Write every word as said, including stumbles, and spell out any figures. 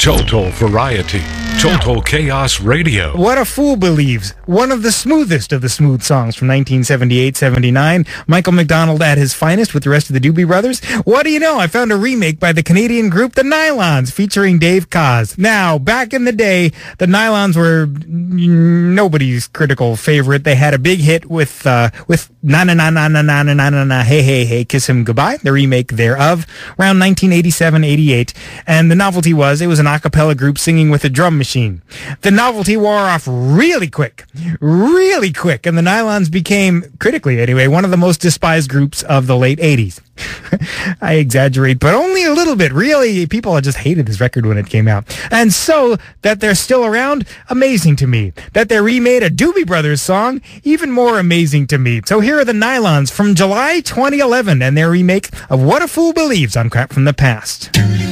Total variety. Total Chaos Radio. What a Fool Believes, one of the smoothest of the smooth songs from nineteen seventy-eight seventy-nine. Michael McDonald at his finest with the rest of the Doobie Brothers. What do you know? I found a remake by the Canadian group The Nylons featuring Dave Koz. Now, back in the day, the Nylons were nobody's critical favorite. They had a big hit with uh, with Na Na Na Na Na Na Na Na Na Na Hey Hey Hey Kiss Him Goodbye, the remake thereof, around nineteen eighty-seven eighty-eight. And the novelty was it was an a cappella group singing with a drum machine. The novelty wore off really quick, really quick, and the Nylons became, critically anyway, one of the most despised groups of the late eighties. I exaggerate, but only a little bit. Really, people just hated this record when it came out. And so, that they're still around, amazing to me. That they remade a Doobie Brothers song, even more amazing to me. So here are the Nylons from July twenty eleven and their remake of What a Fool Believes on Crap from the Past.